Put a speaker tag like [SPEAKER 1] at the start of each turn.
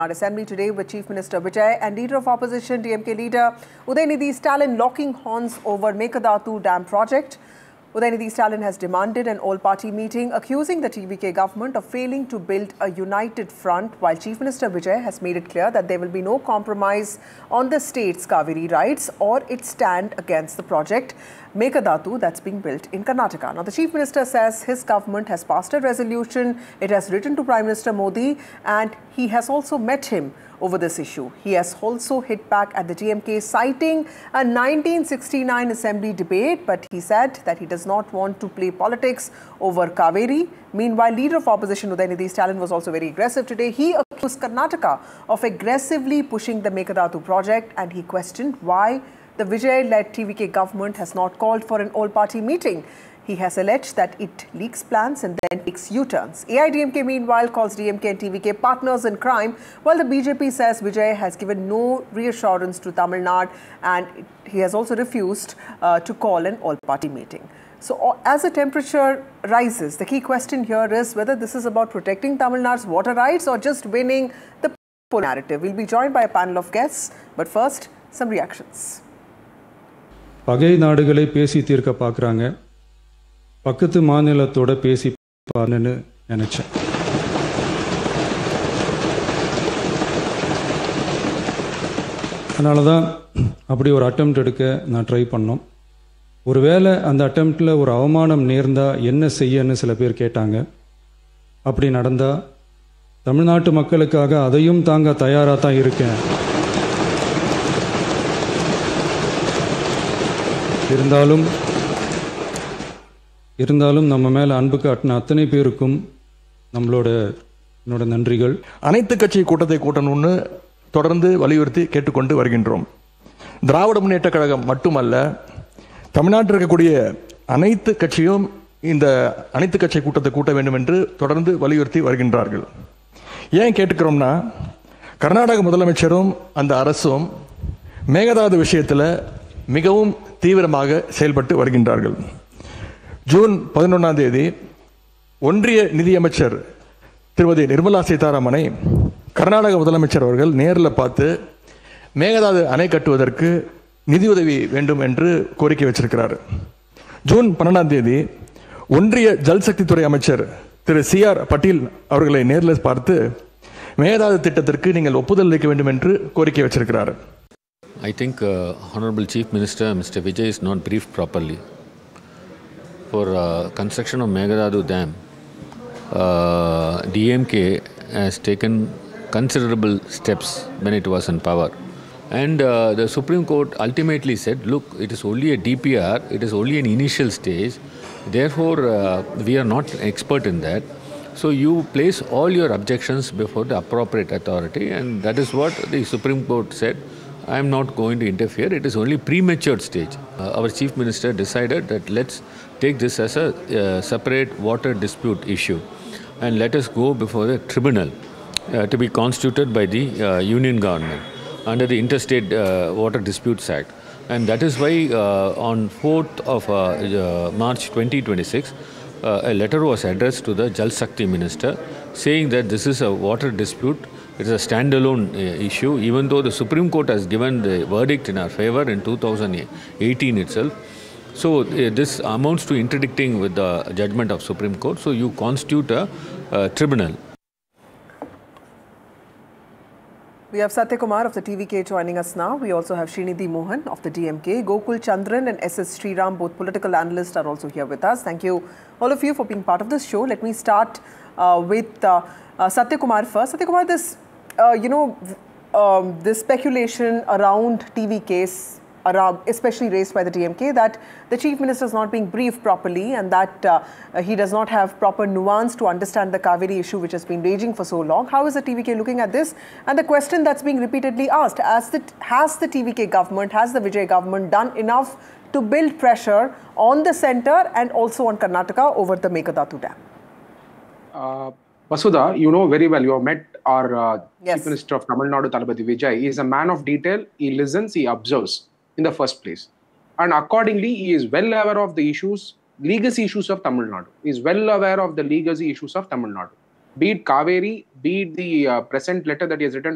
[SPEAKER 1] Assembly today with Chief Minister Vijay and Leader of Opposition DMK leader Udayanidhi Stalin locking horns over Meghadattu Dam project. Udayanidhi Stalin has demanded an all-party meeting, accusing the TVK government of failing to build a united front, while Chief Minister Vijay has made it clear that there will be no compromise on the state's Kaveri rights or its stand against the project Meghadattu that's being built in Karnataka. Now, the Chief Minister says his government has passed a resolution. It has written to Prime Minister Modi and he has also met him over this issue. He has also hit back at the DMK, citing a 1969 assembly debate, but he said that he does not want to play politics over Kaveri. Meanwhile, Leader of Opposition Udayanidhi Stalin was also very aggressive today. He accused Karnataka of aggressively pushing the Meghadattu project, and he questioned why the Vijay-led TVK government has not called for an all-party meeting. He has alleged that it leaks plans and then takes U-turns. AIDMK, meanwhile, calls DMK and TVK partners in crime, while the BJP says Vijay has given no reassurance to Tamil Nadu, and he has also refused to call an all-party meeting. So, as the temperature rises, the key question here is whether this is about protecting Tamil Nadu's water rights or just winning the narrative. We'll be joined by a panel of guests, but first, some reactions.
[SPEAKER 2] பகை நாடுகளை பேசி தீர்க்க பார்க்குறாங்க, பக்கத்து மாநிலத்தோட பேசி பாருன்னு நினச்சேன். அதனால தான் அப்படி ஒரு அட்டெம்ப்ட் எடுக்க நான் ட்ரை பண்ணோம். ஒருவேளை அந்த அட்டெம்ப்டில் ஒரு அவமானம் நேர்ந்தால் என்ன செய்யன்னு சில பேர் கேட்டாங்க. அப்படி நடந்தால் தமிழ்நாட்டு மக்களுக்காக அதையும் தாங்க தயாராக தான் இருக்கேன். இருந்தாலும் நம்ம மேல அன்பு காட்டின அத்தனை பேருக்கும் என்னோட நன்றிகள்.
[SPEAKER 3] அனைத்து கட்சி கூட்டத்தை கூட்டணும்னு தொடர்ந்து வலியுறுத்தி கேட்டுக்கொண்டு வருகின்றோம். திராவிட முன்னேற்ற கழகம் மட்டுமல்ல, தமிழ்நாட்டில் இருக்கக்கூடிய அனைத்து கட்சியும் இந்த அனைத்து கட்சி கூட்டத்தை கூட்ட வேண்டும் என்று தொடர்ந்து வலியுறுத்தி வருகின்றார்கள். ஏன் கேட்டுக்கிறோம்னா, கர்நாடக முதலமைச்சரும் அந்த அரசும் மேகதாது விஷயத்தில் மிகவும் தீவிரமாக செயல்பட்டு வருகின்றார்கள். ஜூன் 11 ஒன்றிய நிதியமைச்சர் திருமதி நிர்மலா சீதாராமனை கர்நாடக முதலமைச்சர் அவர்கள் நேரில் பார்த்து மேகதாது அணை கட்டுவதற்கு நிதியுதவி வேண்டும் என்று கோரிக்கை வச்சிருக்கிறார். ஜூன் 12 ஒன்றிய ஜல்சக்தி துறை அமைச்சர் திரு CR பட்டீல் அவர்களை நேரில் பார்த்து மேகதாது திட்டத்திற்கு நீங்கள் ஒப்புதல் அளிக்க வேண்டும் என்று கோரிக்கை வச்சிருக்கிறார்.
[SPEAKER 4] I think Honorable Chief Minister Mr. Vijay is not briefed properly. For construction of Meghadattu Dam, DMK has taken considerable steps when it was in power. And the Supreme Court ultimately said, look, it is only a DPR, it is only an initial stage, therefore we are not expert in that. So you place all your objections before the appropriate authority, and that is what the Supreme Court said. I am not going to interfere. It is only premature stage. Our Chief Minister decided that let's take this as a separate water dispute issue and let us go before the tribunal to be constituted by the Union government under the Interstate Water Disputes Act. And that is why on 4th of March 2026, a letter was addressed to the Jal Shakti Minister saying that this is a water dispute. It is a standalone issue, even though the Supreme Court has given the verdict in our favor in 2018 itself. So this amounts to interdicting with the judgment of Supreme Court. So you constitute a tribunal.
[SPEAKER 1] We have Satya Kumar of the TVK joining us now. We also have Srinidhi Mohan of the DMK. Gokul Chandran and SS Sriram, both political analysts, are also here with us. Thank you, all of you, for being part of this show. Let me start with Satya Kumar first. Satya Kumar, this this speculation around TVK's, especially raised by the DMK, that the Chief Minister is not being briefed properly and that he does not have proper nuance to understand the Kaveri issue, which has been raging for so long. How is the TVK looking at this? And the question that's being repeatedly asked, has the TVK government, has the Vijay government done enough to build pressure on the centre and also on Karnataka over the Meghadattu Dam?
[SPEAKER 5] Vasudha, you know very well, you have met our Chief Minister of Tamil Nadu, Thalapathy Vijay. He is a man of detail, he listens, he observes in the first place. And accordingly, he is well aware of the issues, legacy issues of Tamil Nadu. He is well aware of the legacy issues of Tamil Nadu. Be it Kaveri, be it the present letter that he has written